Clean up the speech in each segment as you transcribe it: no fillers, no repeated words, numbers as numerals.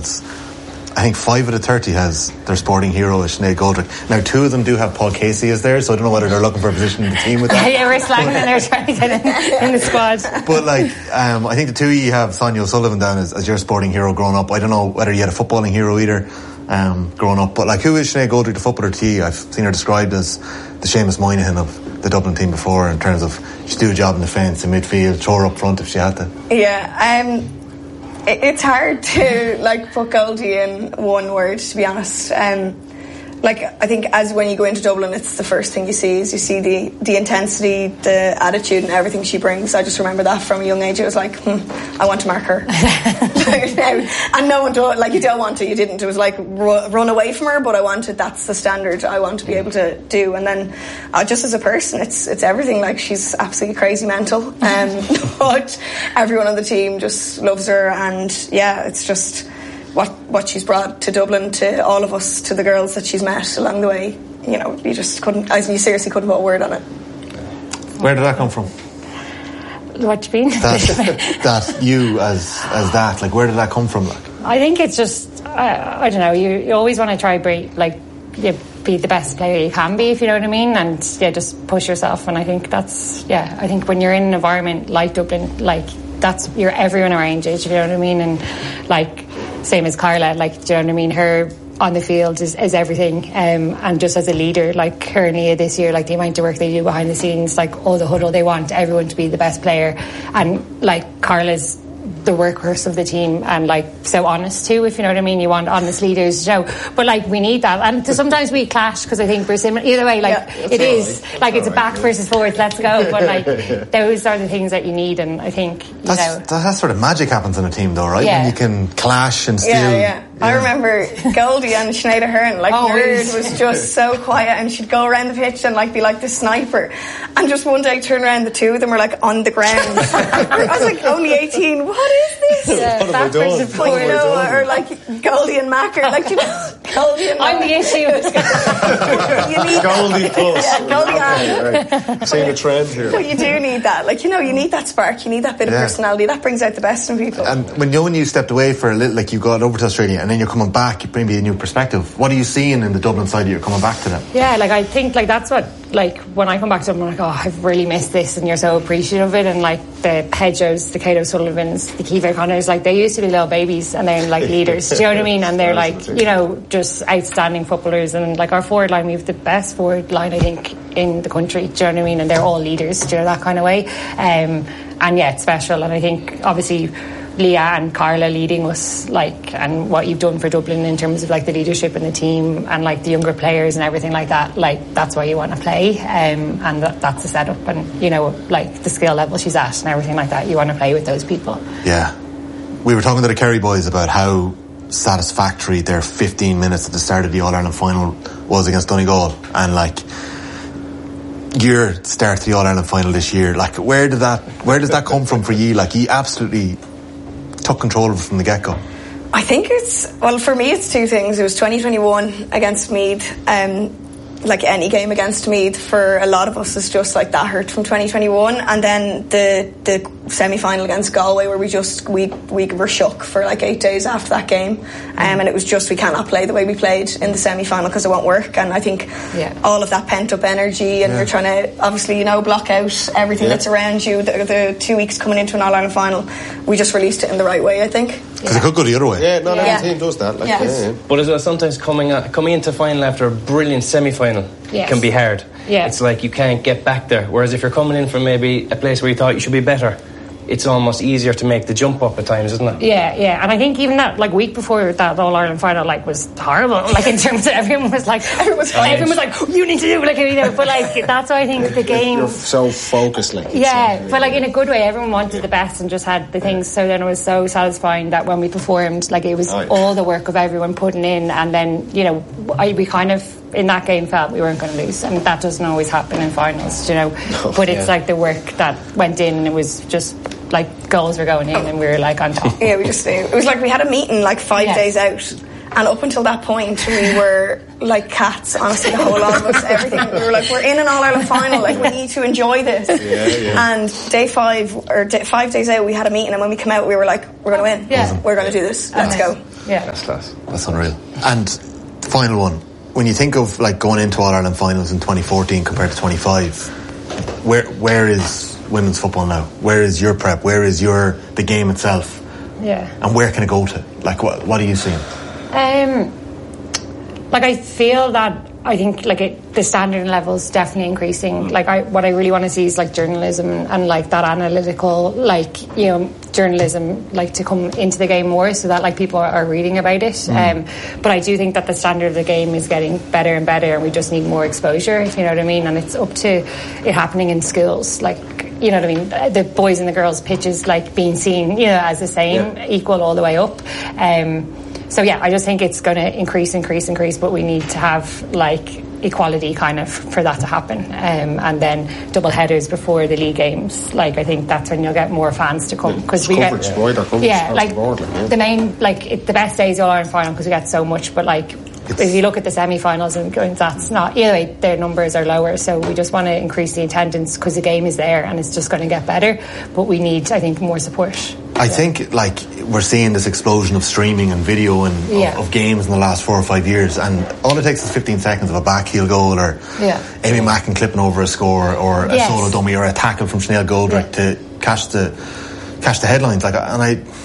lads, I think 5 of the 30 has their sporting hero is Sinead Goldrick. Now 2 of them do have Paul Casey as there, so I don't know whether they're looking for a position in the team with that. Yeah, we're slanging and they're trying to get in the squad. But like, I think the 2 of you have Sonia O'Sullivan down as your sporting hero growing up. I don't know whether you had a footballing hero either growing up, but like, who is Sinead Goldrick, the footballer to you? I've seen her described as the Seamus Moynihan of the Dublin team before, in terms of she'd do a job in defence, in midfield, throw her up front if she had to. Yeah, it's hard to like put Goldie in one word, to be honest. Like, I think as when you go into Dublin, it's the first thing you see is you see the intensity, the attitude and everything she brings. I just remember that from a young age. It was like, I want to mark her. And no one do it. Like, you don't want to, you didn't. It was like, run away from her, but I wanted, that's the standard I want to be able to do. And then just as a person, it's everything. Like, she's absolutely crazy mental. But everyone on the team just loves her. And yeah, it's just what she's brought to Dublin, to all of us, to the girls that she's met along the way. You know, you seriously couldn't put a word on it. Where did that come from? What do you mean? That you as that, like, where did that come from? Like, I think it's just, I don't know, you always want to try be the best player you can be, if you know what I mean, and yeah, just push yourself. And I think that's, yeah, I think when you're in an environment like Dublin, like, you're everyone around you, if you know what I mean, and like, same as Carla, like, do you know what I mean, her on the field is everything, and just as a leader, like her and Leah this year, like the amount of work they do behind the scenes, like all the huddle, they want everyone to be the best player, and like Carla's the workhorse of the team, and like so honest too, if you know what I mean. You want honest leaders, you know, but like we need that, and sometimes we clash because I think we're similar. Either way, like it is like it's a back versus forwards, let's go, but like those are the things that you need, and I think that sort of magic happens in a team though, right? When you can clash and steal. Yeah. I remember Goldie and Sinead Ahern, like Nerd was just so quiet, and she'd go around the pitch and like be like the sniper, and just one day turn around, the two of them were like on the ground. I was like, only 18, what is this? Yeah, back versus forwards, you know, or like Goldie and Macker, like, you know, Goldie and I'm the issue. You need Goldie plus. Yeah, Goldie right. Seeing a trend here. But you do need that, like, you know, you need that spark, you need that bit of personality that brings out the best in people. And when you stepped away for a little, like you got over to Australia and then you're coming back, maybe a new perspective, what are you seeing in the Dublin side that you're coming back to them? Yeah, like I think like that's what, like when I come back to Dublin, I'm like, oh, I've really missed this, and you're so appreciative of it. And like the Hedgehows, the Kate O'Sullivans, the Keith O'Connors, like they used to be little babies and they're like leaders, do you know what I mean? And they're like, you know, just outstanding footballers. And like our forward line, we have the best forward line I think in the country, do you know what I mean? And they're all leaders, do you know, that kind of way. And yeah, it's special. And I think obviously Leah and Carla leading us, like, and what you've done for Dublin in terms of like the leadership in the team and like the younger players and everything like that, like that's why you want to play, and that's the setup, and you know, like the skill level she's at and everything like that, you want to play with those people. Yeah, we were talking to the Kerry boys about how satisfactory their 15 minutes at the start of the All-Ireland final was against Donegal, and like your start to the All-Ireland final this year, like where does that come from for you? Like you absolutely took control of it from the get-go. I think for me it's two things. It was 2021 against Meath, like any game against Meath for a lot of us is just like that hurt from 2021, and then the semi-final against Galway where we were shook for like 8 days after that game, and it was just we cannot play the way we played in the semi-final because it won't work. And I think all of that pent-up energy, and you're trying to obviously, you know, block out everything that's around you, the 2 weeks coming into an All-Ireland final, we just released it in the right way, I think. Because it could go the other way. Yeah, not every team does that. Like, But as well, sometimes coming into final after a brilliant semi-final can be hard. Yeah. It's like you can't get back there. Whereas if you're coming in from maybe a place where you thought you should be better, it's almost easier to make the jump up at times, isn't it? Yeah. And I think even that like week before that All-Ireland final like was horrible. Like in terms of everyone was like, oh, you need to do it, like, you know. But like that's why I think the game. You're so focused, like. But like in a good way, everyone wanted the best and just had the things. So then it was so satisfying that when we performed, like it was all the work of everyone putting in, and then you know we kind of in that game felt we weren't going to lose, and that doesn't always happen in finals, you know. But it's like the work that went in, and it was just like goals were going in and we were like on top. It was like we had a meeting like 5 days out, And up until that point, we were like cats, honestly, the whole lot of us, everything. We were like, we're in an All-Ireland final, like, we need to enjoy this. And day 5, or 5 days out, we had a meeting, and when we came out, we were like, we're going to win. Yeah. We're going to do this. Let's go. Yeah. That's class. That's unreal. And final one. When you think of like going into All-Ireland finals in 2014 compared to 25, where is women's football now? Where is your prep? Where is the game itself? Yeah. And where can it go to? Like, what are you seeing? Like, I feel that I think like the standard level's definitely increasing. Like, what I really want to see is like journalism and like that analytical, like, you know, journalism like to come into the game more, so that like people are reading about it. But I do think that the standard of the game is getting better and better, and we just need more exposure, if you know what I mean. And it's up to it happening in schools, like, you know what I mean, the boys and the girls pitches like being seen, you know, as the same, equal all the way up. So yeah, I just think it's going to increase, but we need to have like equality kind of for that to happen, and then double headers before the league games. Like, I think that's when you'll get more fans to come, because we coverage, get wider coverage, like the board, the main, like the best day is the All-Ireland final because we get so much, but like if you look at the semi-finals and going, that's not, either way, their numbers are lower, so we just want to increase the attendance because the game is there and it's just going to get better, but we need, I think, more support. I think like we're seeing this explosion of streaming and video and of games in the last 4 or 5 years, and all it takes is 15 seconds of a backheel goal, or Amy Mackin clipping over a score, or a solo dummy, or a tackle from Sinead Goldrick to catch the headlines. Like, and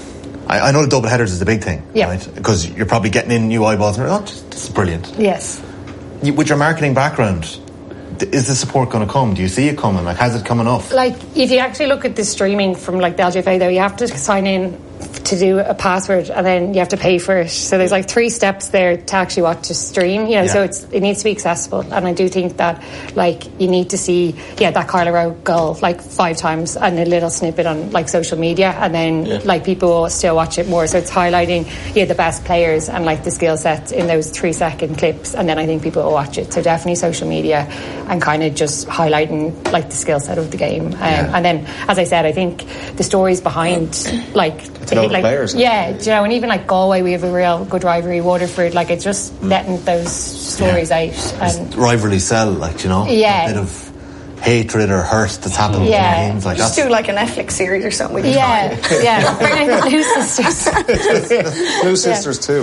I know the double headers is the big thing, right? Because you're probably getting in new eyeballs and this is brilliant. Yes. With your marketing background, is the support going to come? Do you see it coming? Like, has it come enough? Like, if you actually look at the streaming from like the LGFA, though, you have to sign in to do a password, and then you have to pay for it. So there's like 3 steps there to actually watch a stream, you know. So it needs to be accessible, and I do think that like you need to see that Carla Rowe goal like 5 times and a little snippet on like social media, and then like people will still watch it more. So it's highlighting the best players and like the skill sets in those 3-second clips, and then I think people will watch it. So definitely social media and kind of just highlighting like the skill set of the game, and then, as I said, I think the stories behind like players. Yeah, do you know, and even like Galway, we have a real good rivalry. Waterford, like, it's just letting those stories out. And rivalry sell, like, you know, a bit of hatred or hurt that's happened in games. Like, just do like a Netflix series or something. Bring out the Blue Sisters. Blue Sisters too.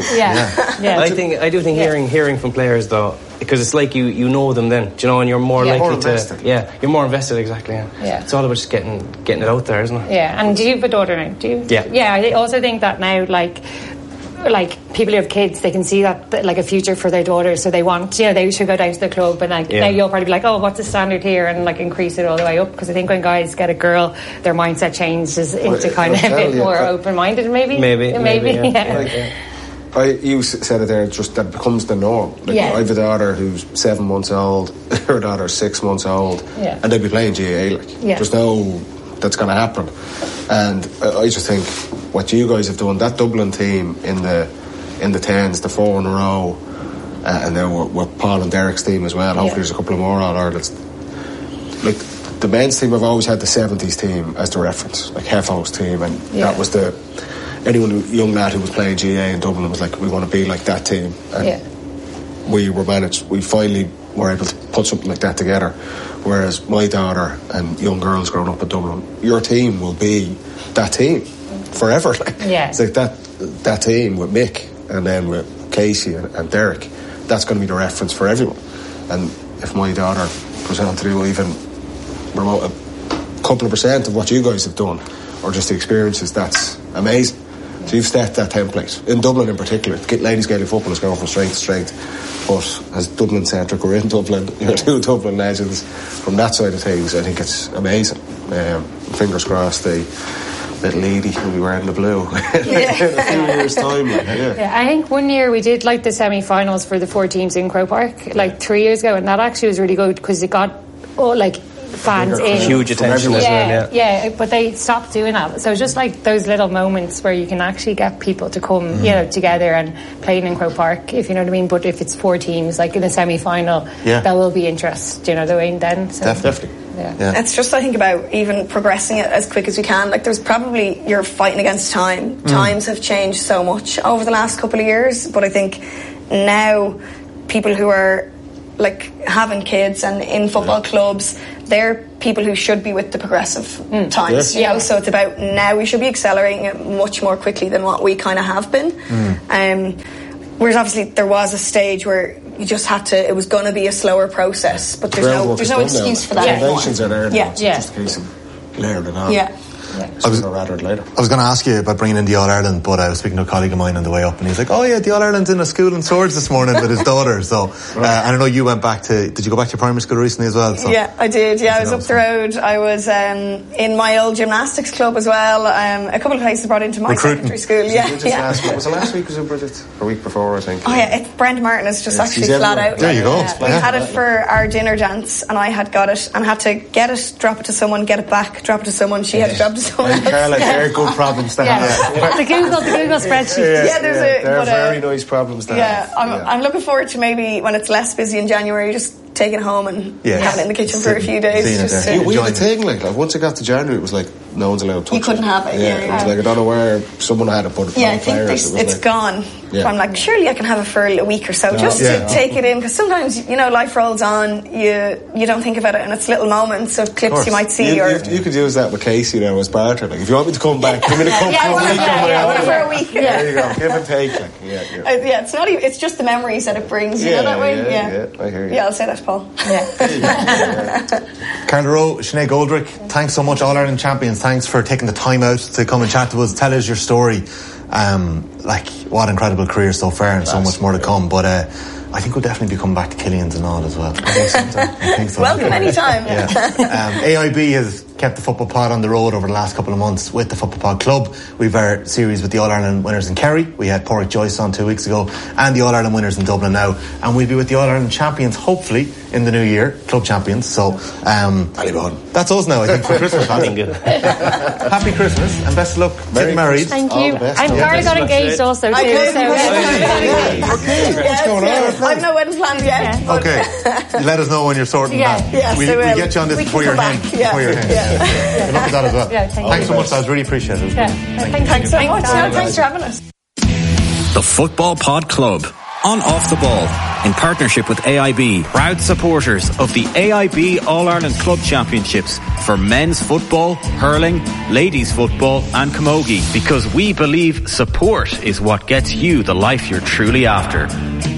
I do think hearing from players though, because it's like you know them then, do you know, and you're more likely to you're more invested, exactly. It's all about just getting it out there, isn't it? And do you have a daughter now? Do you? I also think that now, like people who have kids, they can see that like a future for their daughters, so they want, they should go down to the club, and like now you'll probably be like, oh, what's the standard here, and like increase it all the way up, because I think when guys get a girl, their mindset changes into kind of a bit more open-minded, maybe. You said it there, just that becomes the norm. Like, I have a daughter who's 7 months old, her daughter's 6 months old, and they'll be playing GAA. There's no that's going to happen. And I just think what you guys have done, that Dublin team in the 10s, the 4 in a row, and then we're Paul and Derek's team as well. Hopefully there's a couple of more All-Irelands. Like, the men's team, I've always had the 70s team as the reference, like Heffo's team, and that was young lad who was playing GAA in Dublin was like, we want to be like that team. And we finally were able to put something like that together. Whereas my daughter and young girls growing up in Dublin, your team will be that team forever. It's like that team with Mick and then with Casey and Derek, that's going to be the reference for everyone. And if my daughter goes on to do even remote a couple of % of what you guys have done, or just the experiences, that's amazing. So you've set that template. In Dublin in particular, ladies Gaelic football is going from strength to strength. But as Dublin-centric, we're in Dublin, you're 2 Dublin legends. From that side of things, I think it's amazing. Fingers crossed the little lady will be wearing the blue in a few years' time. I think one year we did like the semi-finals for the 4 teams in Croke Park, like 3 years ago, and that actually was really good because it got fans in. Huge attention as well, but they stopped doing that. So just like those little moments where you can actually get people to come, together and playing in Croke Park, if you know what I mean. But if it's 4 teams, like in a semi-final, there will be interest, then. So. Definitely. It's just, I think, about even progressing it as quick as we can. Like, there's probably, you're fighting against time. Times have changed so much over the last couple of years, but I think now people who are like having kids and in football clubs, they're people who should be with the progressive times. You know, so it's about now we should be accelerating it much more quickly than what we kind of have been. Whereas obviously there was a stage where you just had to, it was going to be a slower process, but there's no excuse for that anymore. The foundations are there now. It's just a case of layering it on. I was going to ask you about bringing in the All-Ireland, but I was speaking to a colleague of mine on the way up, and he's like, oh yeah, the All-Ireland's in a school in Swords this morning with his daughter. So and I know you went back to, did you go back to your primary school recently as well? So. Yeah, I did. I was up the road. I was in my old gymnastics club as well. A couple of places brought into my secondary school. Was it last week was it, Bridget? Or week before, I think. Oh yeah, Brent Martin is just actually flat out. There you go. We had it for our dinner dance, and I had got it and had to get it, drop it to someone, get it back, drop it to someone. She had to drop it to someone else. They're good problems to have. The Google spreadsheet. They're very nice problems to have. I'm looking forward to maybe when it's less busy in January, just taking it home and having it in the kitchen for a few days. We had a thing like once it got to January, it was like no one's allowed to touch it. You couldn't have it. It was like I don't know where someone had it, but I think it's gone. So I'm like, surely I can have it for a week or so, just to take it in, because sometimes life rolls on, you don't think about it, and it's little moments of clips you might see. You could use that with Casey now as barter. Like, if you want me to come back, give me the cup for a week. There you go, give and take. Like, it's not even. It's just the memories that it brings. You know that way. I hear you. Yeah, I'll say that, Paul. Carla Rowe, Sinead Goldrick, thanks so much, All-Ireland champions. Thanks for taking the time out to come and chat to us, tell us your story. What incredible career so far, and so much more to come. But I think we'll definitely be coming back to Killian's and all as well. I think so. Welcome anytime. AIB has kept the Football Pod on the road over the last couple of months with the Football Pod Club. We've our series with the All-Ireland winners in Kerry. We had Porrick Joyce on 2 weeks ago, and the All-Ireland winners in Dublin now. And we'll be with the All-Ireland champions, hopefully, in the new year, club champions. So, that's us now, I think, for Christmas. Happy Christmas, and best of luck getting married. Thank you. And Carla got engaged also, too. What's going on? I've no wedding planned yet. Okay. Let us know when you're sorting that. Yes, we'll get you on this before you're hen. Good luck with that as well. Thanks so much, guys. Really appreciate it. Thanks so much. Thanks for having us. The Football Pod Club on Off the Ball, in partnership with AIB, proud supporters of the AIB All-Ireland Club Championships for men's football, hurling, ladies football and camogie, because we believe support is what gets you the life you're truly after.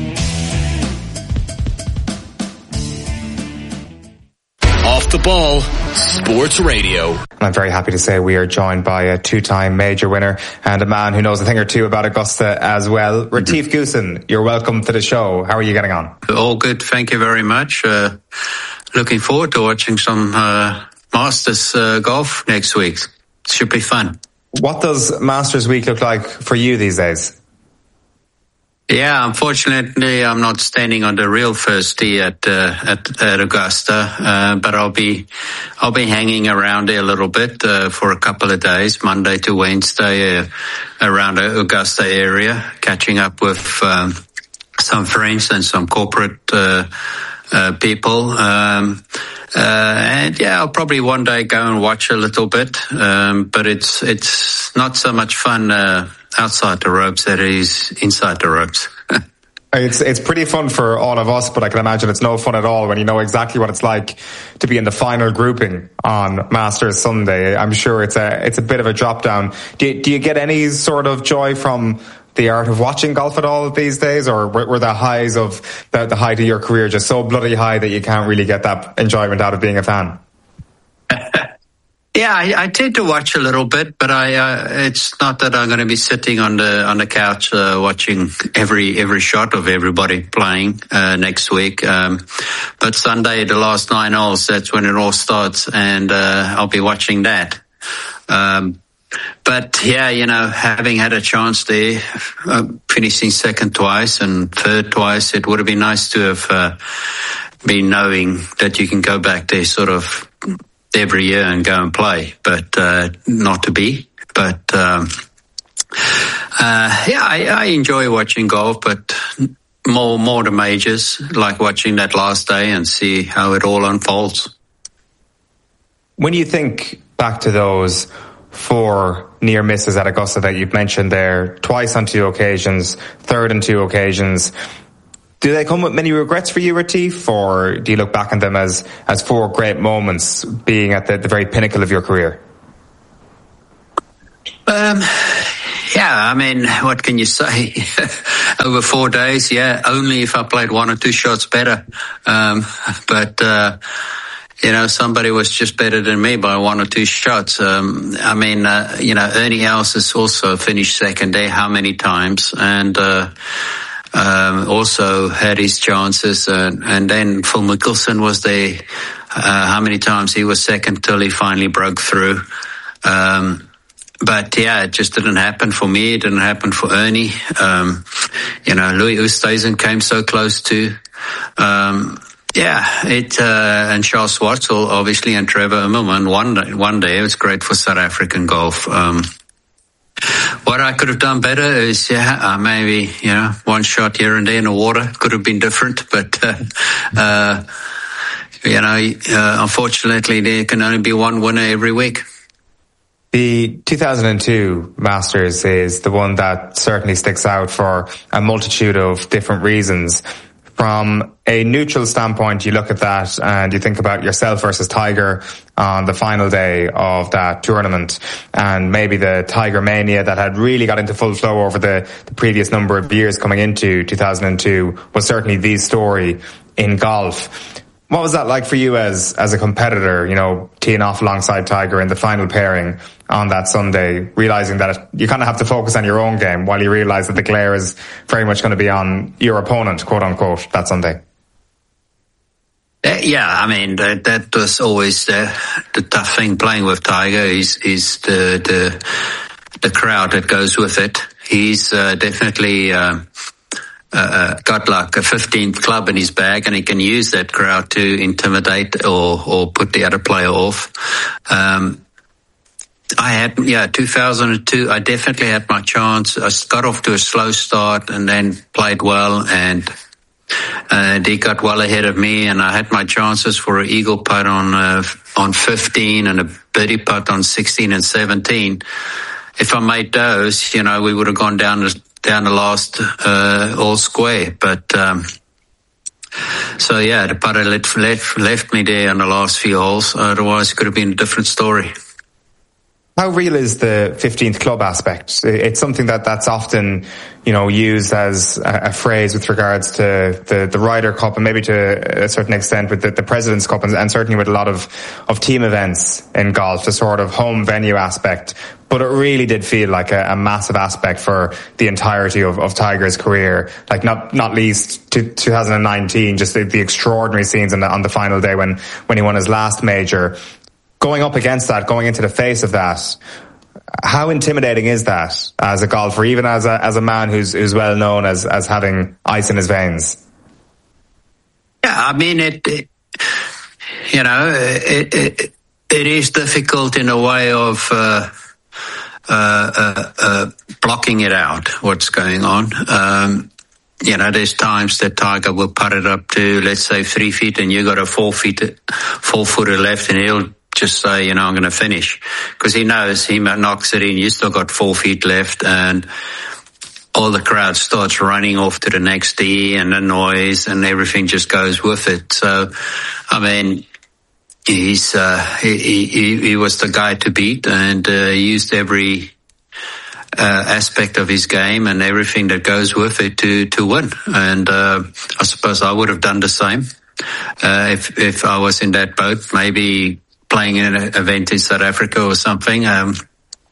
Off the Ball Sports Radio. And I'm very happy to say we are joined by a two-time major winner and a man who knows a thing or two about Augusta as well. Retief Goosen, you're welcome to the show. How are you getting on? All good, thank you very much. Looking forward to watching some Masters golf next week. Should be fun. What does Masters Week look like for you these days? Yeah, unfortunately, I'm not standing on the real first tee at Augusta, but I'll be hanging around there a little bit for a couple of days, Monday to Wednesday, around the Augusta area, catching up with some friends and some corporate people. And I'll probably one day go and watch a little bit, but it's not so much fun outside the ropes that it is inside the ropes. It's pretty fun for all of us, but I can imagine it's no fun at all when you know exactly what it's like to be in the final grouping on Masters Sunday. I'm sure it's a bit of a drop down. Do you get any sort of joy from the art of watching golf at all these days, or were the highs of the height of your career just so bloody high that you can't really get that enjoyment out of being a fan? Yeah, I tend to watch a little bit, but it's not that I'm going to be sitting on the couch watching every shot of everybody playing next week. But Sunday, the last 9 holes, that's when it all starts, and I'll be watching that. But yeah, having had a chance there, finishing second twice and third twice, it would have been nice to have been knowing that you can go back there sort of every year and go and play, but not to be. But I enjoy watching golf, but more the majors, like watching that last day and see how it all unfolds. When you think back to those 4 near misses at Augusta that you've mentioned there, twice on 2 occasions, third on 2 occasions, do they come with many regrets for you, Retief, or do you look back on them as 4 great moments being at the very pinnacle of your career? Yeah, I mean, what can you say? Over 4 days, yeah, only if I played 1 or 2 shots better. But somebody was just better than me by 1 or 2 shots. Ernie Els has also finished second there how many times, and also had his chances. And then Phil Mickelson was there how many times he was second till he finally broke through. But yeah, it just didn't happen for me. It didn't happen for Ernie. Louis Oosthuizen came so close to. And Charles Schwartzel, obviously, and Trevor Immelman. One day, it was great for South African golf. What I could have done better is, maybe, 1 shot here and there in the water could have been different. But, unfortunately, there can only be 1 winner every week. The 2002 Masters is the one that certainly sticks out for a multitude of different reasons. From a neutral standpoint, you look at that and you think about yourself versus Tiger on the final day of that tournament, and maybe the Tiger mania that had really got into full flow over the previous number of years coming into 2002 was certainly the story in golf. What was that like for you as a competitor, teeing off alongside Tiger in the final pairing on that Sunday, realising that you kind of have to focus on your own game while you realise that the glare is very much going to be on your opponent, quote unquote, that Sunday? That was always the tough thing playing with Tiger is the crowd that goes with it. He's definitely got like a 15th club in his bag, and he can use that crowd to intimidate or put the other player off. 2002, I definitely had my chance. I got off to a slow start and then played well, and he got well ahead of me, and I had my chances for an eagle putt on 15 and a birdie putt on 16 and 17. If I made those, we would have gone down the last all square. But the putter left me there on the last few holes. Otherwise, it could have been a different story. How real is the 15th club aspect? It's something that's often, used as a phrase with regards to the Ryder Cup, and maybe to a certain extent with the President's Cup, and certainly with a lot of team events in golf, the sort of home venue aspect. But it really did feel like a massive aspect for the entirety of Tiger's career. Like not least 2019, just the extraordinary scenes on the final day when he won his last major. Going up against that, going into the face of that, how intimidating is that as a golfer, even as a man who's well known as having ice in his veins? Yeah, I mean it is difficult in a way of blocking it out, what's going on. There's times that Tiger will put it up to, let's say, 3 feet, and you got a 4 footer left, and he'll just say, I'm going to finish, because he knows he knocks it in. You still got 4 feet left, and all the crowd starts running off to the next tee, and the noise and everything just goes with it. So, I mean, he was the guy to beat, and he used every aspect of his game and everything that goes with it to win. And I suppose I would have done the same if I was in that boat, maybe playing in an event in South Africa or something. And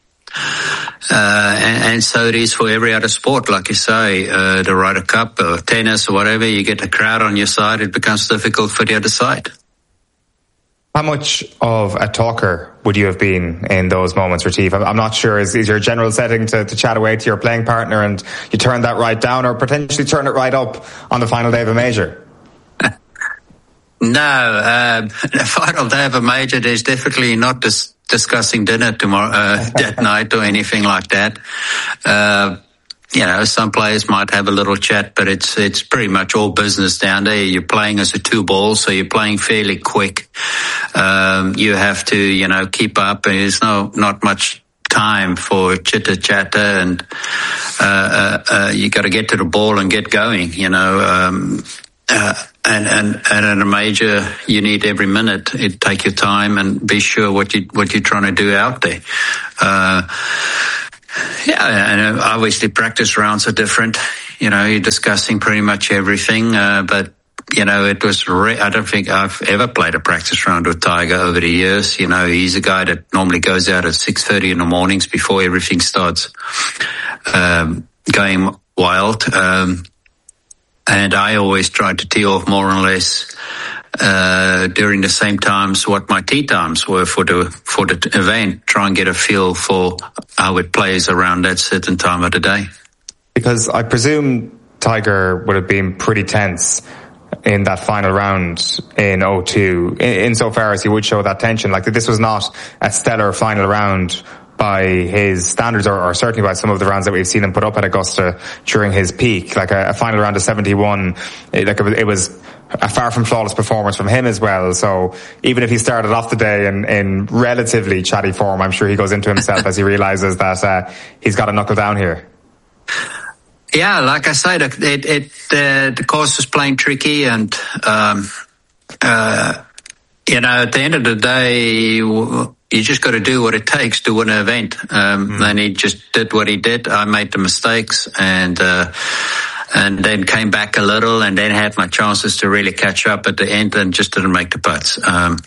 so it is for every other sport, like you say, the Ryder Cup or tennis or whatever. You get the crowd on your side, it becomes difficult for the other side. How much of a talker would you have been in those moments, Retief? I'm not sure. Is your general setting to chat away to your playing partner and you turn that right down, or potentially turn it right up on the final day of a major? No, the final day of a major, there's definitely not discussing dinner tomorrow, that night or anything like that. some players might have a little chat, but it's pretty much all business down there. You're playing as a 2-ball, so you're playing fairly quick. You have to, keep up, and there's not much time for chitter chatter, and you got to get to the ball and get going. And in a major, you need every minute. Take your time and be sure what you're trying to do out there. And obviously practice rounds are different. You're discussing pretty much everything. But it was. I don't think I've ever played a practice round with Tiger over the years. He's a guy that normally goes out at 6:30 in the mornings before everything starts going wild. And I always try to tee off more or less during the same times what my tee times were for the event. Try and get a feel for how it plays around that certain time of the day. Because I presume Tiger would have been pretty tense in that final round in 02, insofar as he would show that tension. Like, this was not a stellar final round by his standards, or certainly by some of the rounds that we've seen him put up at Augusta during his peak. Like a final round of 71, it was a far from flawless performance from him as well. So even if he started off the day in relatively chatty form, I'm sure he goes into himself as he realises that he's got to knuckle down here. Yeah, like I said, the course was playing tricky, and at the end of the day, you just got to do what it takes to win an event. And he just did what he did. I made the mistakes, and then came back a little, and then had my chances to really catch up at the end, and just didn't make the putts.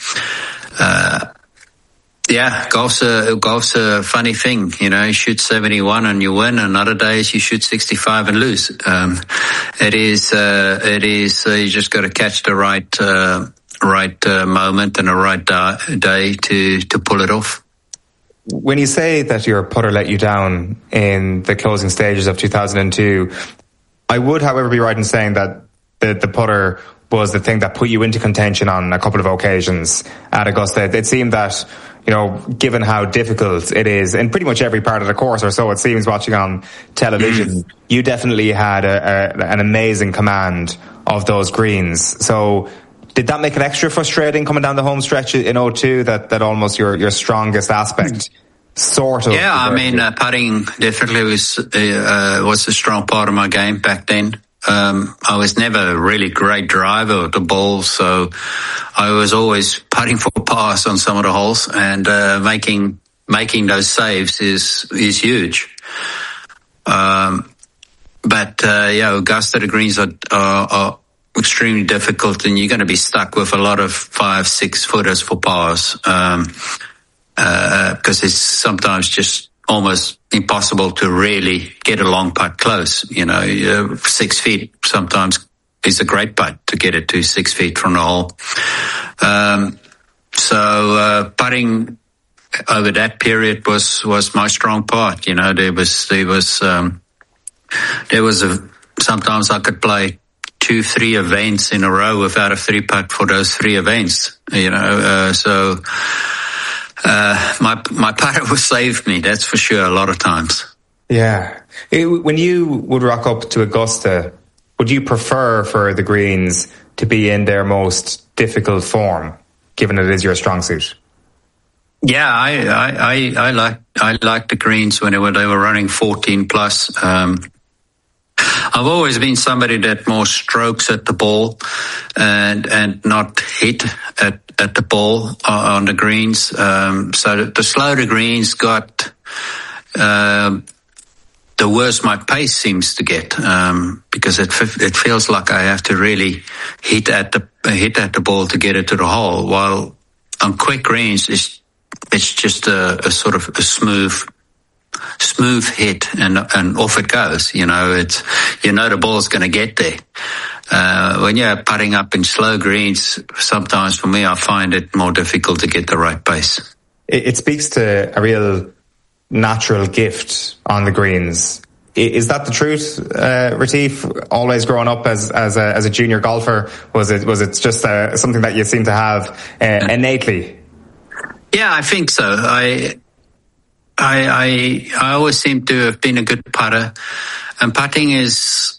Golf's a funny thing. You shoot 71 and you win, and other days you shoot 65 and lose. It is, you just got to catch the right moment and a right day to pull it off. When you say that your putter let you down in the closing stages of 2002, I would, however, be right in saying that the putter was the thing that put you into contention on a couple of occasions at Augusta. It seemed that, given how difficult it is in pretty much every part of the course, or so it seems watching on television, you definitely had an amazing command of those greens. So did that make it extra frustrating coming down the home stretch in 02, that almost your strongest aspect sort of? Yeah, I mean, putting definitely was a strong part of my game back then. I was never a really great driver of the ball, so I was always putting for pars on some of the holes, and making those saves is huge. Augusta, the greens are extremely difficult, and you're going to be stuck with a lot of 5-6 footers for pars, because it's sometimes just almost impossible to really get a long putt close. 6 feet sometimes is a great putt to get it to 6 feet from the hole. So putting over that period was my strong part. There was sometimes I could play 2-3 events in a row without a 3-putt for those 3 events. My putter will save me, that's for sure, a lot of times. Yeah. When you would rock up to Augusta, would you prefer for the greens to be in their most difficult form, given it is your strong suit? Yeah, I like the greens when they were running 14 plus. I've always been somebody that more strokes at the ball and not hit at the ball on the greens. So the slower the greens got, the worse my pace seems to get, because it feels like I have to really hit at the ball to get it to the hole. While on quick greens, it's just a sort of a smooth hit and off it goes. The ball's going to get there. When you're putting up in slow greens, sometimes for me, I find it more difficult to get the right pace. It speaks to a real natural gift on the greens. Is that the truth, Retief? Always growing up as a junior golfer, was it just something that you seem to have innately? Yeah, I think so. I always seem to have been a good putter. And putting is,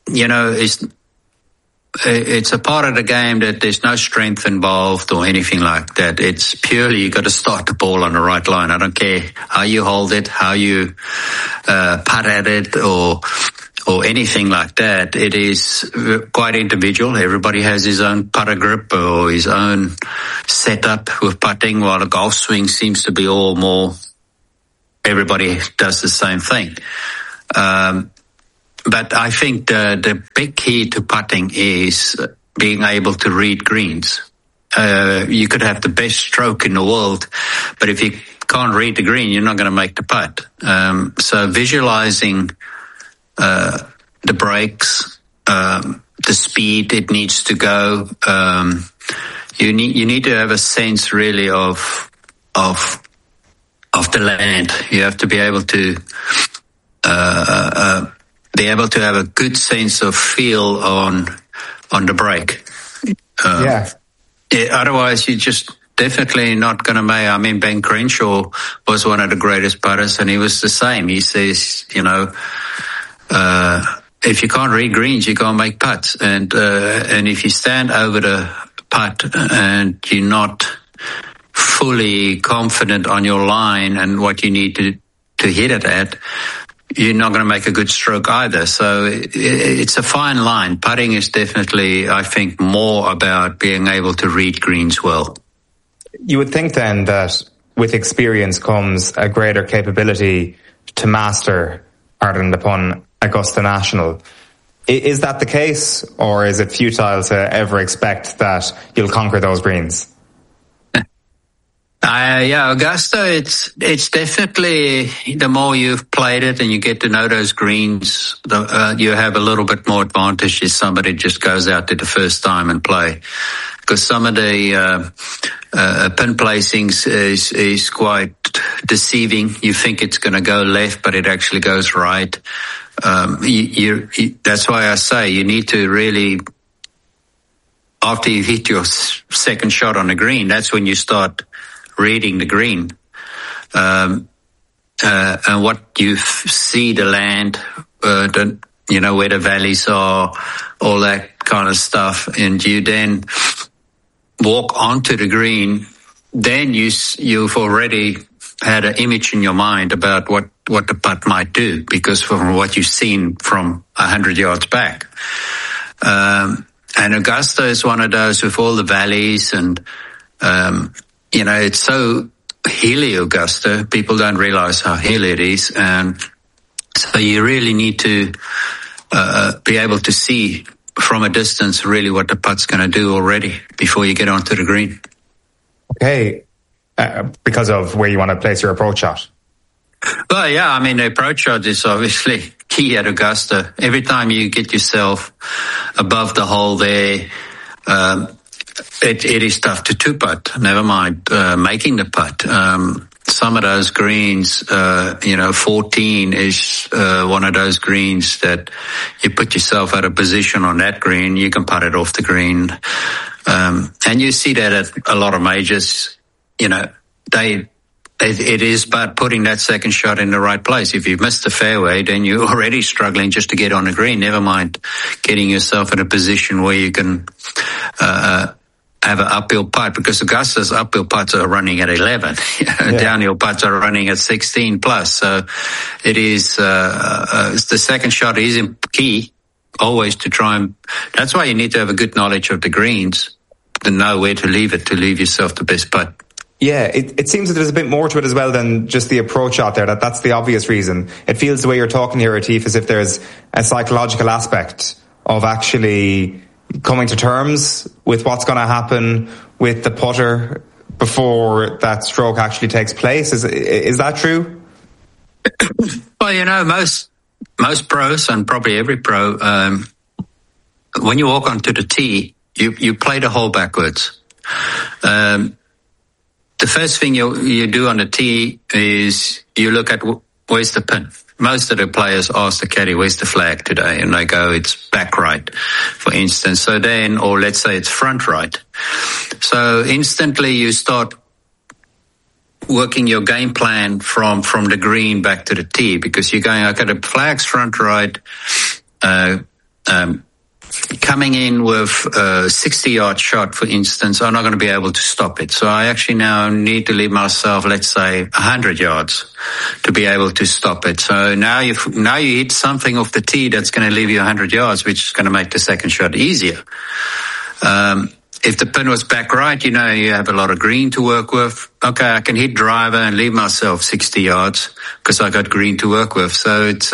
it's a part of the game that there's no strength involved or anything like that. It's purely you got to start the ball on the right line. I don't care how you hold it, how you putt at it, or anything like that. It is quite individual. Everybody has his own putter grip or his own setup with putting, while a golf swing seems to be all more, everybody does the same thing. But I think the big key to putting is being able to read greens. You could have the best stroke in the world, but if you can't read the green, you're not going to make the putt. So visualizing the breaks, the speed it needs to go. You need to have a sense really of the land. You have to be able to have a good sense of feel on the break. Otherwise, you're just definitely not going to make. I mean, Ben Crenshaw was one of the greatest putters, and he was the same. He says, if you can't read greens, you can't make putts. And if you stand over the putt and you're not fully confident on your line and what you need to hit it at, you're not going to make a good stroke either. So it's a fine line. Putting is definitely, I think, more about being able to read greens well. You would think then that with experience comes a greater capability to master, pardon the pun, Augusta National. Is that the case, or is it futile to ever expect that you'll conquer those greens? Augusta, it's definitely, the more you've played it and you get to know those greens, you have a little bit more advantage if somebody just goes out there the first time and play. Because some of the pin placings is quite deceiving. You think it's going to go left, but it actually goes right. That's why I say you need to really, after you hit your second shot on the green, that's when you start reading the green, and what you see the land, where the valleys are, all that kind of stuff, and you then walk onto the green. Then you've already had an image in your mind about what the putt might do, because from what you've seen from 100 yards back. And Augusta is one of those with all the valleys and, it's so hilly, Augusta. People don't realize how hilly it is. And so you really need to be able to see from a distance really what the putt's going to do already before you get onto the green. Okay. Because of where you want to place your approach shot. Well, yeah, I mean, the approach shot is obviously key at Augusta. Every time you get yourself above the hole there, it is tough to two-putt, never mind making the putt. Some of those greens, 14 is one of those greens that you put yourself out of position on that green, you can putt it off the green. And you see that at a lot of majors, it is about putting that second shot in the right place. If you've missed the fairway, then you're already struggling just to get on the green, never mind getting yourself in a position where you can have an uphill putt, because Augusta's uphill putts are running at 11. Downhill putts are running at 16 plus. So it is, the second shot is key always to try and, that's why you need to have a good knowledge of the greens to know where to leave it, to leave yourself the best putt. Yeah, it seems that there's a bit more to it as well than just the approach out there. That's the obvious reason. It feels the way you're talking here, Atif, as if there's a psychological aspect of actually coming to terms with what's going to happen with the putter before that stroke actually takes place. Is that true? Well, most pros, and probably every pro, when you walk onto the tee, you play the hole backwards. The first thing you do on the tee is you look at where's the pin. Most of the players ask the caddy, where's the flag today? And they go, it's back right, for instance. So then, or let's say it's front right. So instantly you start working your game plan from the green back to the tee, because you're going, okay, the flag's front right, coming in with a 60-yard shot, for instance, I'm not going to be able to stop it. So I actually now need to leave myself, let's say, 100 yards to be able to stop it. So now you hit something off the tee that's going to leave you 100 yards, which is going to make the second shot easier. If the pin was back right, you have a lot of green to work with. Okay, I can hit driver and leave myself 60 yards because I got green to work with. So it's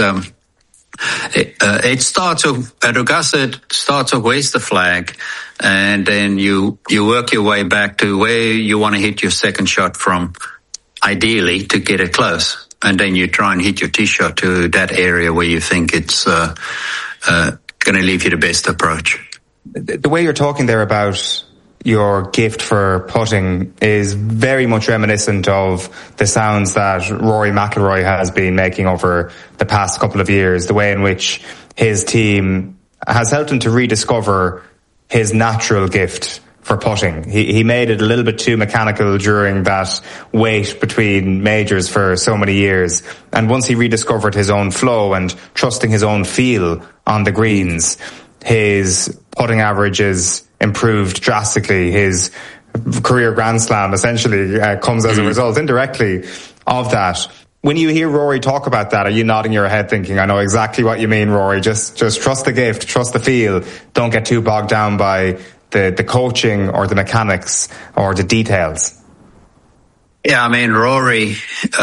it starts off at Augusta. It starts off where's the flag, and then you work your way back to where you want to hit your second shot from, ideally to get it close, and then you try and hit your tee shot to that area where you think it's going to leave you the best approach. The way you're talking there about your gift for putting is very much reminiscent of the sounds that Rory McIlroy has been making over the past couple of years, the way in which his team has helped him to rediscover his natural gift for putting. He made it a little bit too mechanical during that wait between majors for so many years. And once he rediscovered his own flow and trusting his own feel on the greens, his putting averages improved drastically. His career Grand Slam essentially comes as a result indirectly of that. When you hear Rory talk about that, are you nodding your head thinking, I know exactly what you mean, Rory, just trust the gift, trust the feel, don't get too bogged down by the coaching or the mechanics or the details? Yeah, I mean, Rory,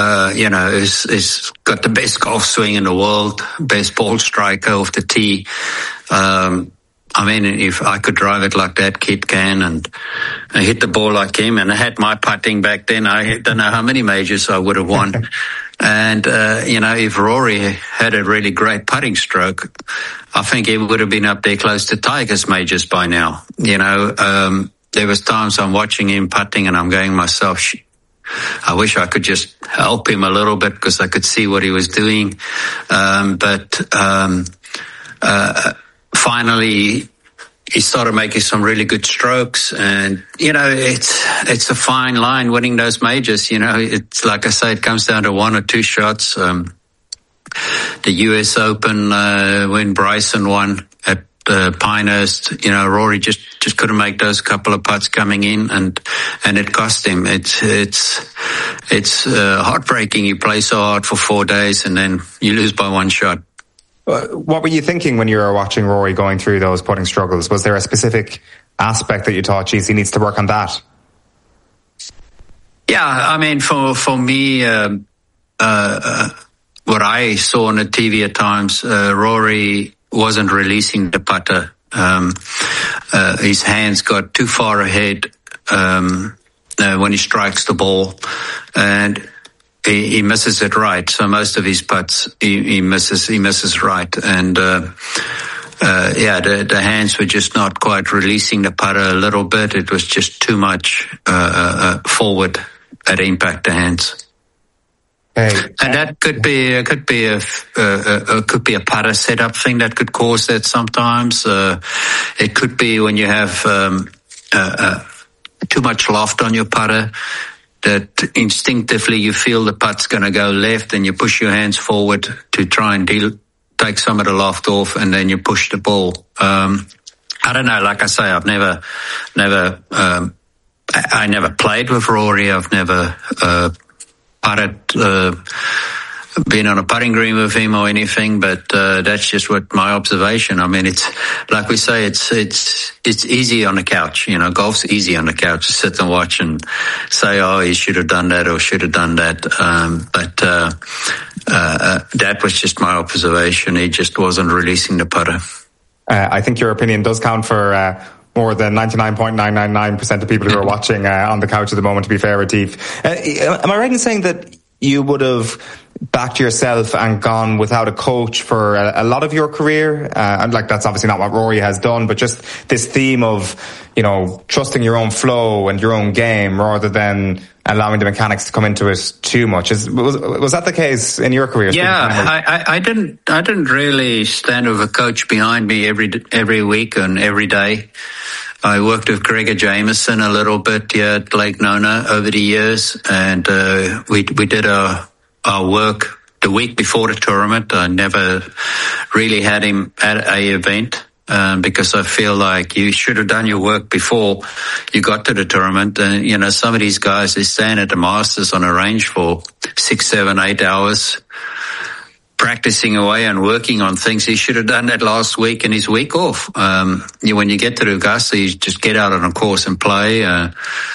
is got the best golf swing in the world, best ball striker off the tee. I mean, if I could drive it like that kid can and hit the ball like him, and I had my putting back then, I don't know how many majors I would have won. And, if Rory had a really great putting stroke, I think he would have been up there close to Tiger's majors by now. There was times I'm watching him putting and I'm going myself, I wish I could just help him a little bit because I could see what he was doing. Finally, he started making some really good strokes, and it's a fine line winning those majors. It's like I say, it comes down to one or two shots. The US Open when Bryson won at Pinehurst, Rory just couldn't make those couple of putts coming in, and it cost him. It's heartbreaking. You play so hard for 4 days and then you lose by one shot. What were you thinking when you were watching Rory going through those putting struggles? Was there a specific aspect that you thought, geez, he needs to work on that? Yeah, I mean, for me, what I saw on the TV at times, Rory wasn't releasing the putter. His hands got too far ahead when he strikes the ball, and he misses it right. So most of his putts, he misses right. And, the hands were just not quite releasing the putter a little bit. It was just too much, forward at impact the hands. Hey. And that could be a putter setup thing that could cause that sometimes. It could be when you have, too much loft on your putter, that instinctively you feel the putt's going to go left and you push your hands forward to try and take some of the loft off, and then you push the ball. I don't know. Like I say, I've never played with Rory. I've never been on a putting green with him or anything, but that's just what my observation. I mean, it's like we say, it's easy on the couch. Golf's easy on the couch to sit and watch and say, oh, he should have done that or should have done that. But that was just my observation. He just wasn't releasing the putter. I think your opinion does count for more than 99.999% of people who are watching on the couch at the moment, to be fair, Retief. Am I right in saying that you would have backed yourself and gone without a coach for a lot of your career? And that's obviously not what Rory has done, but just this theme of, trusting your own flow and your own game rather than allowing the mechanics to come into it too much. Was that the case in your career? Yeah, I didn't really stand with a coach behind me every week and every day. I worked with Gregor Jameson a little bit here at Lake Nona over the years, and we did our work the week before the tournament. I never really had him at a event. Because I feel like you should have done your work before you got to the tournament. And, you know, some of these guys, they stand at the Masters on a range for 6, 7, 8 hours practicing away and working on things. He should have done that last week and his week off. When you get to the Augusta, you just get out on a course and play, and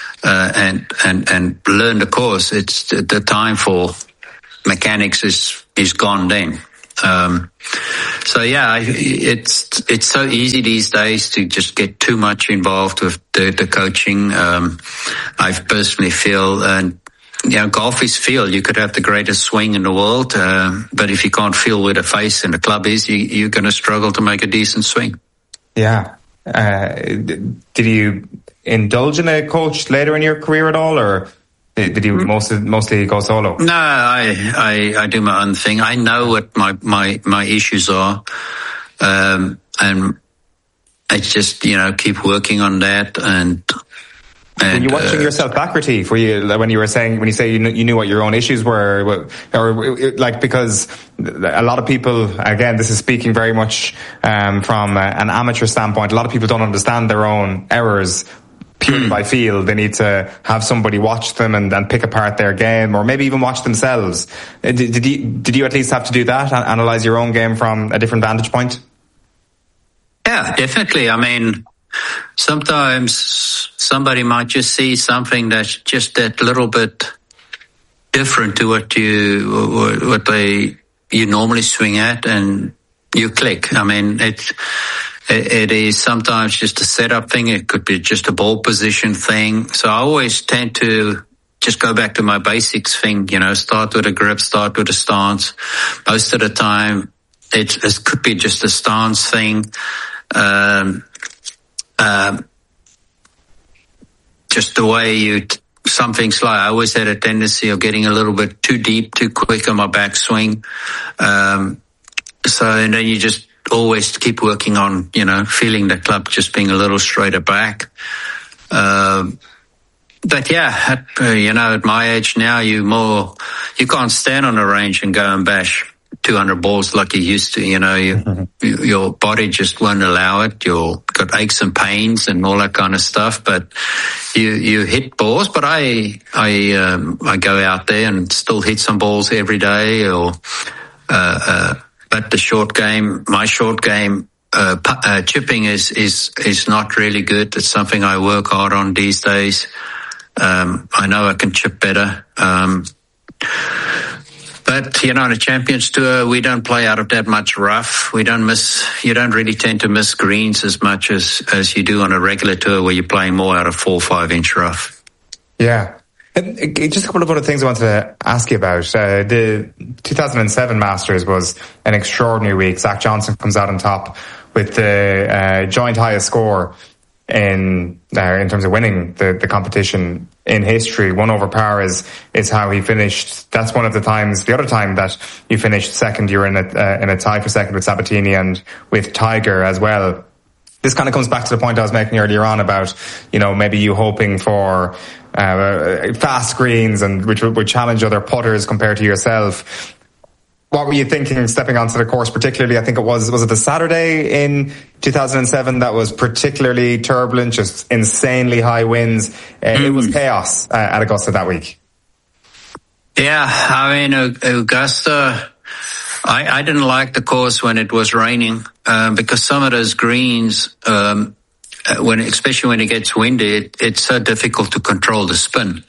learn the course. It's the time for mechanics is gone then. So yeah, it's so easy these days to just get too much involved with the coaching. I personally feel, and you know, golf is feel. You could have the greatest swing in the world, but if you can't feel where the face and the club is, you're going to struggle to make a decent swing. Yeah. Did you indulge in a coach later in your career at all, or did you mostly go solo? No, I do my own thing. I know what my issues are, and I just, you know, keep working on that. And were you watching yourself back, Retief? Were you, when you say you knew what your own issues were, or like, because a lot of people, again, this is speaking very much from an amateur standpoint. A lot of people don't understand their own errors purely by feel. They need to have somebody watch them and pick apart their game, or maybe even watch themselves. Did you at least have to do that, analyze your own game from a different vantage point? Yeah, definitely. I mean, sometimes somebody might just see something that's just that little bit different to what you normally swing at, and you click. I mean, it is sometimes just a setup thing. It could be just a ball position thing. So I always tend to just go back to my basics thing, you know, start with a grip, start with a stance. Most of the time, it could be just a stance thing. Just the way something slight. I always had a tendency of getting a little bit too deep, too quick on my backswing. And then you just always keep working on, you know, feeling the club just being a little straighter back. But yeah, you know, at my age now, you can't stand on a range and go and bash 200 balls like you used to, you know, your body just won't allow it. You've got aches and pains and all that kind of stuff, but you hit balls. But I go out there and still hit some balls every day, but my short game, chipping is not really good. It's something I work hard on these days. I know I can chip better. But, you know, on a Champions Tour, we don't play out of that much rough. You don't really tend to miss greens as much as you do on a regular tour where you're playing more out of 4 or 5 inch rough. Yeah. Just a couple of other things I wanted to ask you about. The 2007 Masters was an extraordinary week. Zach Johnson comes out on top with the joint highest score in terms of winning the competition in history. 1 over par is how he finished. That's one of the times. The other time that you finished second, you were in a tie for second with Sabatini and with Tiger as well. This kind of comes back to the point I was making earlier on about, you know, maybe you hoping for fast greens and which would challenge other putters compared to yourself. What were you thinking stepping onto the course, particularly? I think it was it the Saturday in 2007 that was particularly turbulent, just insanely high winds. It was chaos at Augusta that week. Yeah, I mean, Augusta, I didn't like the course when it was raining, because some of those greens, especially when it gets windy, it's so difficult to control the spin.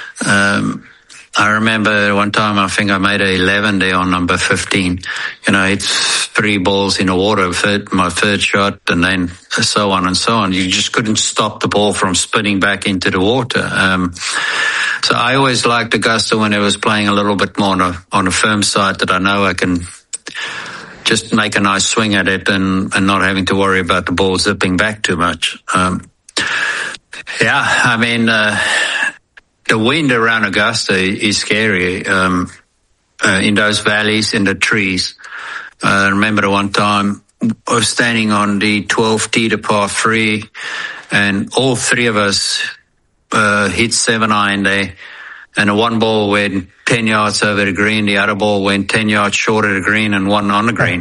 I remember one time I think I made a 11 there on number 15. You know, it's 3 balls in the water, my third shot, and then so on and so on. You just couldn't stop the ball from spinning back into the water. So I always liked Augusta when it was playing a little bit more on a firm side, that I know I can just make a nice swing at it and not having to worry about the ball zipping back too much. Yeah, I mean, the wind around Augusta is scary, in those valleys, in the trees. I remember the one time I was standing on the 12th tee to par 3, and all three of us hit 7-iron there, and the one ball went 10 yards over the green, the other ball went 10 yards short of the green, and one on the green.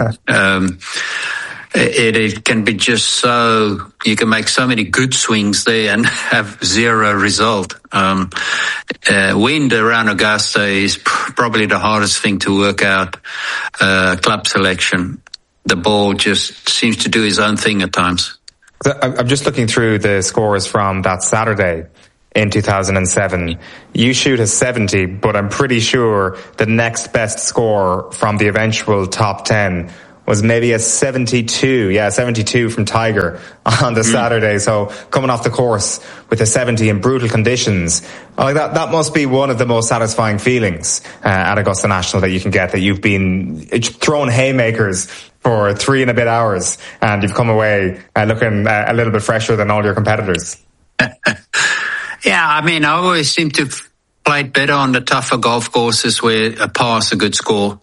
It can be just so, you can make so many good swings there and have zero result. Wind around Augusta is probably the hardest thing to work out, club selection. The ball just seems to do his own thing at times. I'm just looking through the scores from that Saturday in 2007. You shoot a 70, but I'm pretty sure the next best score from the eventual top 10 was maybe a 72. Yeah, 72 from Tiger on the Saturday. So coming off the course with a 70 in brutal conditions, like that must be one of the most satisfying feelings at Augusta National that you can get, that you've been thrown haymakers for 3 and a bit hours and you've come away looking a little bit fresher than all your competitors. Yeah, I mean, I always seem to have played better on the tougher golf courses where a par is a good score.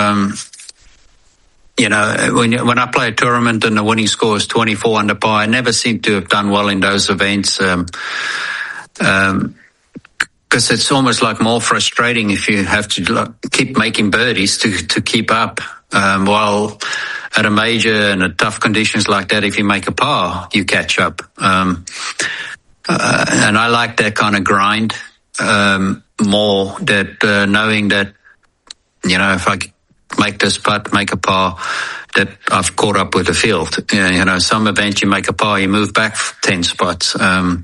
You know, when I play a tournament and the winning score is 24 under par, I never seem to have done well in those events. Because it's almost like more frustrating if you have to keep making birdies to keep up. While at a major and at tough conditions like that, if you make a par, you catch up. And I like that kind of grind more, that knowing that, you know, if I make this putt, make a par, that I've caught up with the field. You know, some events you make a par, you move back 10 spots. No,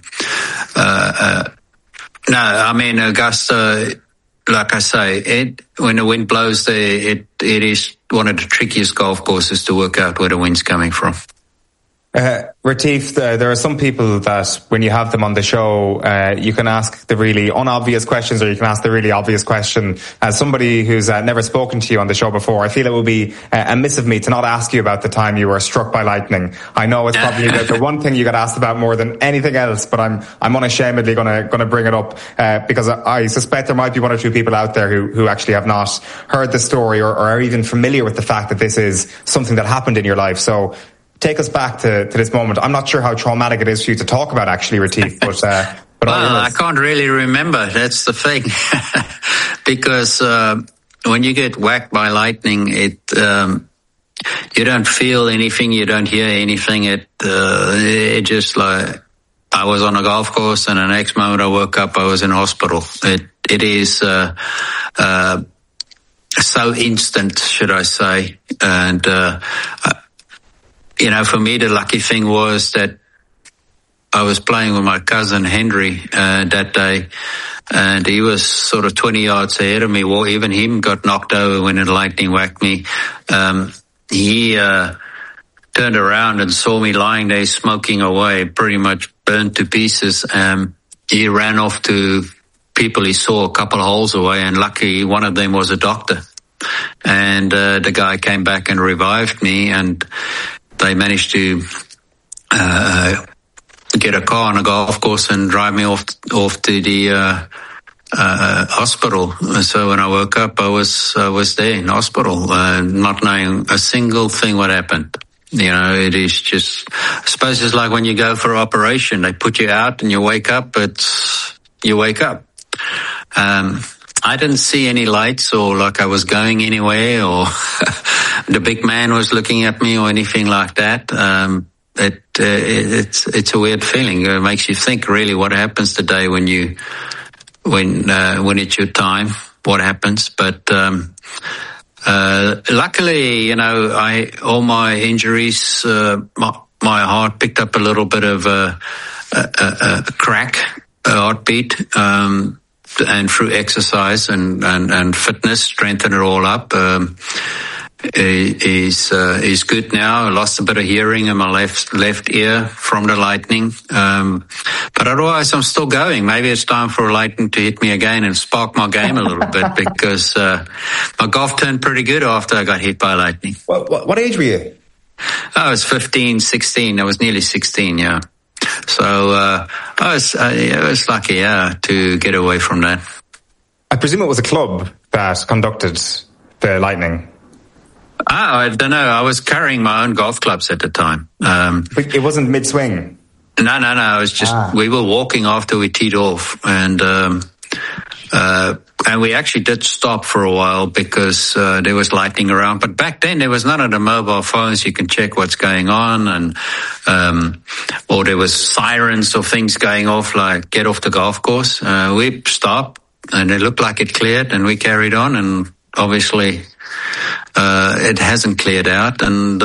I mean, Augusta, like I say, when the wind blows there, it is one of the trickiest golf courses to work out where the wind's coming from. Retief, there are some people that when you have them on the show, you can ask the really unobvious questions or you can ask the really obvious question. As somebody who's never spoken to you on the show before, I feel it would be amiss of me to not ask you about the time you were struck by lightning. I know it's probably the one thing you got asked about more than anything else, but I'm unashamedly gonna bring it up because I suspect there might be one or two people out there who actually have not heard the story or are even familiar with the fact that this is something that happened in your life. So take us back to this moment. I'm not sure how traumatic it is for you to talk about, actually, Retief, but well, I can't really remember. That's the thing. Because when you get whacked by lightning, you don't feel anything, you don't hear anything. It just like, I was on a golf course and the next moment I woke up, I was in hospital. It is so instant, should I say. And you know, for me, the lucky thing was that I was playing with my cousin Henry that day, and he was sort of 20 yards ahead of me. Well, even him got knocked over when the lightning whacked me. He turned around and saw me lying there smoking away, pretty much burned to pieces. He ran off to people he saw a couple of holes away, and lucky one of them was a doctor. And the guy came back and revived me, and they managed to get a car on a golf course and drive me off to the hospital. So when I woke up, I was there in hospital, not knowing a single thing what happened. You know, it is just, I suppose it's like when you go for an operation, they put you out and you wake up, you wake up. I didn't see any lights or like I was going anywhere or the big man was looking at me or anything like that. It's a weird feeling. It makes you think really what happens today when it's your time, what happens. But, luckily, you know, all my injuries, my heart picked up a little bit of a crack, a heartbeat, and through exercise and fitness, strengthen it all up. Is good now. I lost a bit of hearing in my left ear from the lightning. But otherwise I'm still going. Maybe it's time for lightning to hit me again and spark my game a little bit because, my golf turned pretty good after I got hit by lightning. What age were you? I was 15, 16. I was nearly 16, yeah. So, I was lucky, to get away from that. I presume it was a club that conducted the lightning. I don't know. I was carrying my own golf clubs at the time. It wasn't mid-swing? No. I was just we were walking after we teed off, and we actually did stop for a while because there was lightning around. But back then there was none of the mobile phones. You can check what's going on, and or there was sirens or things going off like get off the golf course. We stopped, and it looked like it cleared, and we carried on. And obviously it hasn't cleared out, and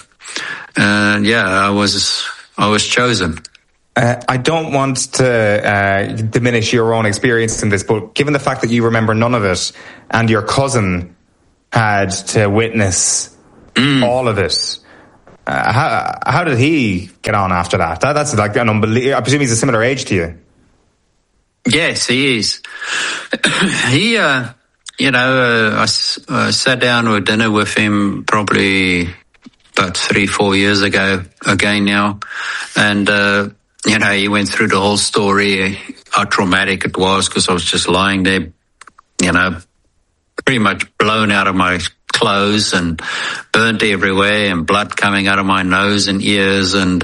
I was chosen. I don't want to diminish your own experience in this, but given the fact that you remember none of it and your cousin had to witness all of it, how did he get on after that? That's like an unbelievable... I presume he's a similar age to you. Yes, he is. He, I sat down with dinner with him probably about 3-4 years ago again now, and he went through the whole story, how traumatic it was, because I was just lying there, pretty much blown out of my clothes and burnt everywhere and blood coming out of my nose and ears and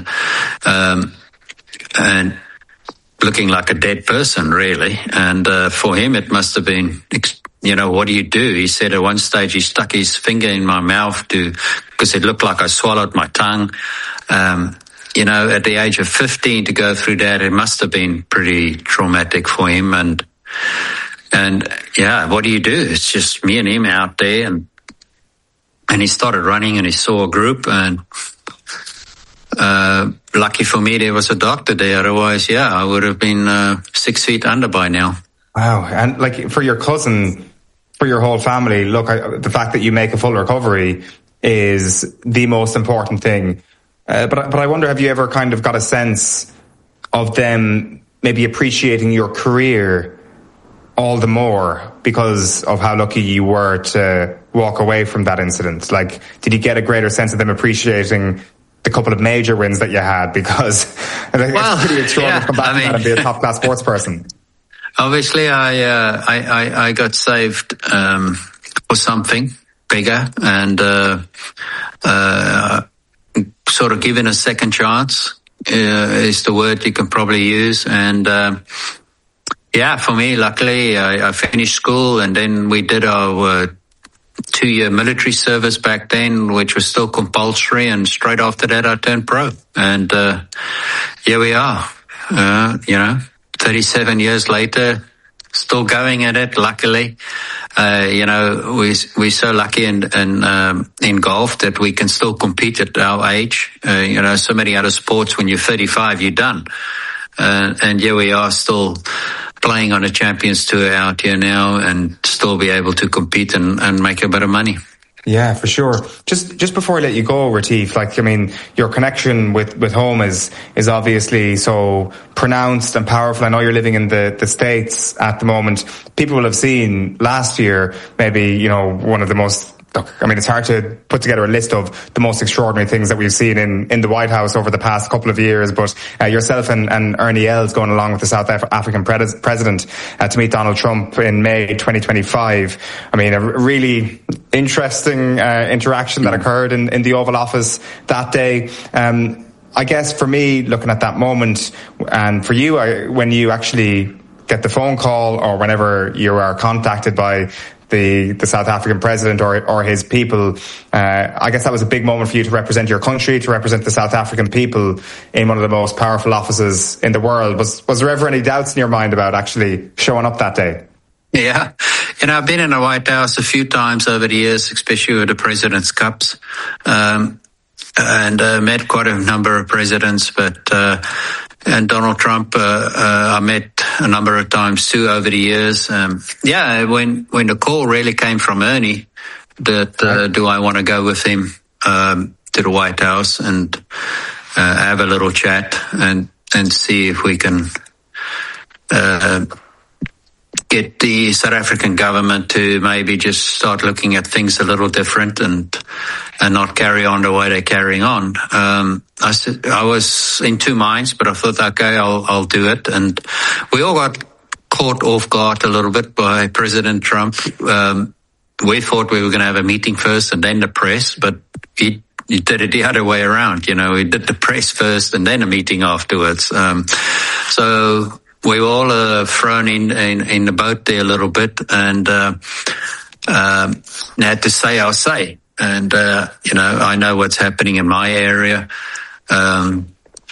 looking like a dead person, really. And for him, it must have been, what do you do? He said at one stage he stuck his finger in my mouth because it looked like I swallowed my tongue. At the age of 15 to go through that, it must have been pretty traumatic for him. And what do you do? It's just me and him out there, and he started running, and he saw a group, and lucky for me there was a doctor there. Otherwise, I would have been 6 feet under by now. Wow. And like for your cousin, for your whole family, look, the fact that you make a full recovery is the most important thing. But I wonder, have you ever kind of got a sense of them maybe appreciating your career all the more because of how lucky you were to walk away from that incident? Like, did you get a greater sense of them appreciating the couple of major wins that you had? Because it's pretty extraordinary to come back from that and be a top-class sports person. Obviously, I got saved for something bigger, and sort of given a second chance is the word you can probably use. And for me, luckily, I finished school, and then we did our 2-year military service back then, which was still compulsory, and straight after that I turned pro. And here we are, 37 years later, still going at it, luckily. We're so lucky in golf that we can still compete at our age. So many other sports, when you're 35, you're done. And here we are still playing on a Champions Tour out here now, and still be able to compete and make a bit of money. Yeah, for sure. Just before I let you go, Retief, your connection with home is obviously so pronounced and powerful. I know you're living in the States at the moment. People will have seen last year, maybe, one of the most... it's hard to put together a list of the most extraordinary things that we've seen in the White House over the past couple of years, but yourself and Ernie Els going along with the South African president to meet Donald Trump in May 2025. A really interesting interaction that occurred in the Oval Office that day. I guess for me, looking at that moment, and for you, when you actually get the phone call or whenever you are contacted by the South African president or his people, I guess that was a big moment for you to represent your country, to represent the South African people in one of the most powerful offices in the world. Was there ever any doubts in your mind about actually showing up that day? Yeah. I've been in the White House a few times over the years, especially with the President's Cups, and met quite a number of presidents, and Donald Trump, I met a number of times too over the years. When the call really came from Ernie that do I want to go with him to the White House and have a little chat and see if we can get the South African government to maybe just start looking at things a little different and not carry on the way they're carrying on. I was in two minds, but I thought, okay, I'll do it. And we all got caught off guard a little bit by President Trump. We thought we were going to have a meeting first and then the press, but he he did it the other way around. He did the press first and then a meeting afterwards. So we all thrown in the boat there a little bit, and had to say our say. And I know what's happening in my area, and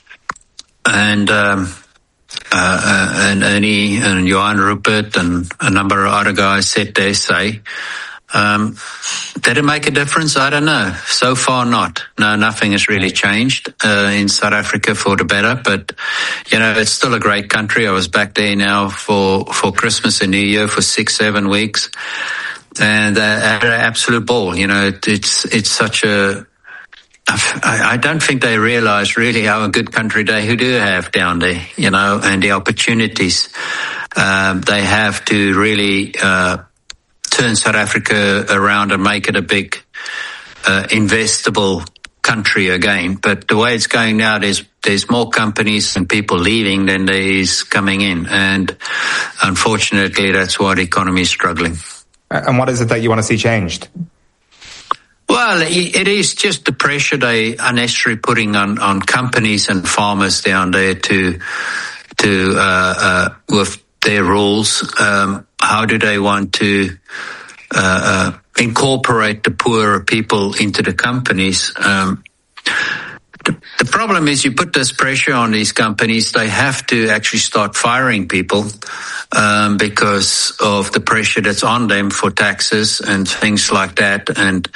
Ernie and Johan Rupert and a number of other guys said their say. Did it make a difference? I don't know. So far, not. No, nothing has really changed in South Africa for the better. But it's still a great country. I was back there now for Christmas and New Year for 6-7 weeks, and had an absolute ball. It's such a. I don't think they realise really how a good country they do have down there. And the opportunities they have to really. Turn South Africa around and make it a big investable country again. But the way it's going now, there's more companies and people leaving than there is coming in, and unfortunately that's why the economy is struggling. And what is it that you want to see changed? Well, it is just the pressure they unnecessarily putting on companies and farmers down there to with their rules. How do they want to incorporate the poorer people into the companies? The problem is you put this pressure on these companies, they have to actually start firing people because of the pressure that's on them for taxes and things like that, and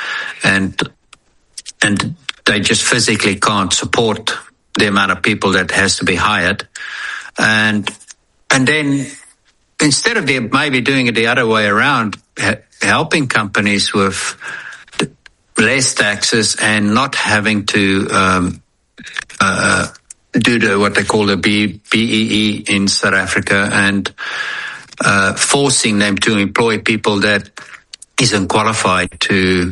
they just physically can't support the amount of people that has to be hired, and then instead of maybe doing it the other way around, helping companies with less taxes and not having to do what they call the BEE in South Africa, and forcing them to employ people that isn't qualified to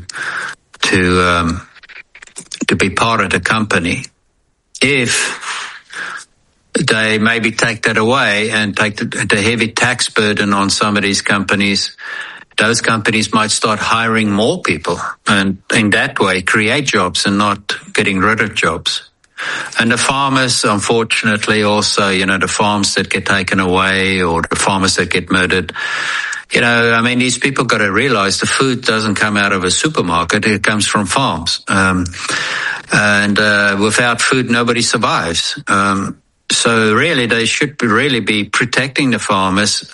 be part of the company. If they maybe take that away and take the heavy tax burden on some of these companies, those companies might start hiring more people and in that way create jobs and not getting rid of jobs. And the farmers, unfortunately, also, the farms that get taken away or the farmers that get murdered, these people got to realize the food doesn't come out of a supermarket, it comes from farms. And without food, nobody survives. So really, they should be protecting the farmers,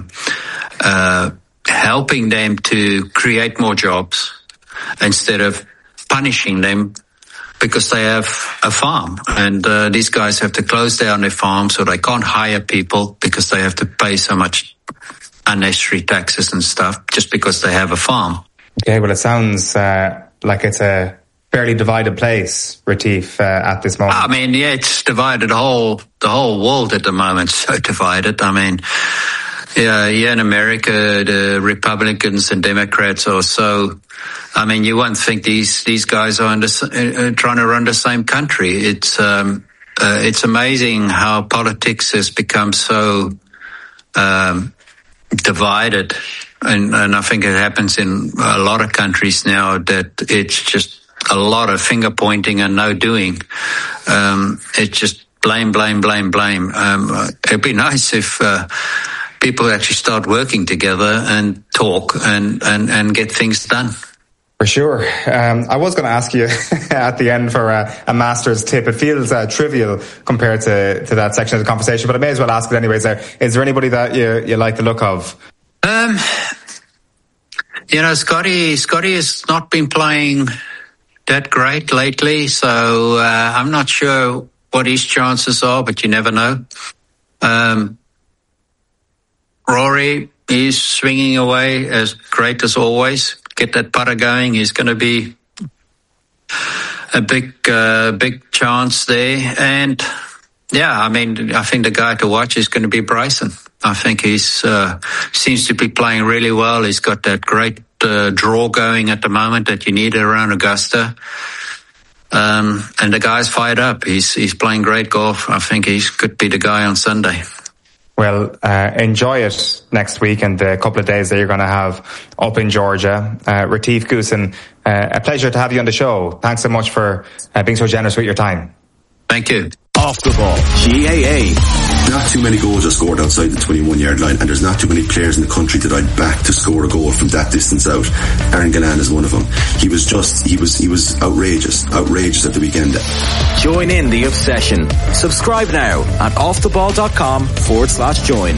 helping them to create more jobs instead of punishing them because they have a farm. And these guys have to close down their farms, so they can't hire people because they have to pay so much unnecessary taxes and stuff just because they have a farm. Okay, well, it sounds like it's a fairly divided place, Retief, at this moment. It's divided. The whole world at the moment is so divided. in America, the Republicans and Democrats are so. You won't think these guys are trying to run the same country. It's amazing how politics has become so divided, and I think it happens in a lot of countries now that it's just a lot of finger pointing and no doing. It's just blame. It'd be nice if people actually start working together and talk and get things done. For sure. I was going to ask you at the end for a master's tip. It feels trivial compared to that section of the conversation, but I may as well ask it anyways. Is there anybody that you like the look of? Scotty has not been playing that great lately, so I'm not sure what his chances are, but you never know. Rory is swinging away as great as always. Get that putter going. He's going to be a big chance there. And I think the guy to watch is going to be Bryson. I think he's seems to be playing really well. He's got that great draw going at the moment that you need around Augusta. And the guy's fired up. He's playing great golf. I think he could be the guy on Sunday. Well, enjoy it next week and the couple of days that you're going to have up in Georgia. Retief Goosen, a pleasure to have you on the show. Thanks so much for being so generous with your time. Thank you. Off the Ball, GAA. Not too many goals are scored outside the 21-yard line, and there's not too many players in the country that I'd back to score a goal from that distance out. Aaron Gillane is one of them. He was outrageous at the weekend. Join in the obsession. Subscribe now at offtheball.com/join.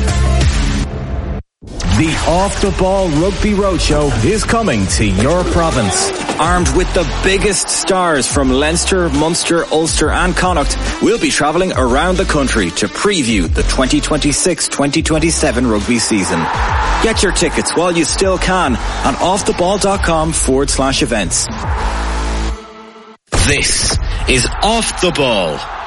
The Off the Ball Rugby Roadshow is coming to your province. Armed with the biggest stars from Leinster, Munster, Ulster and Connacht, we'll be travelling around the country to preview the 2026-2027 rugby season. Get your tickets while you still can on offtheball.com/events. This is Off the Ball.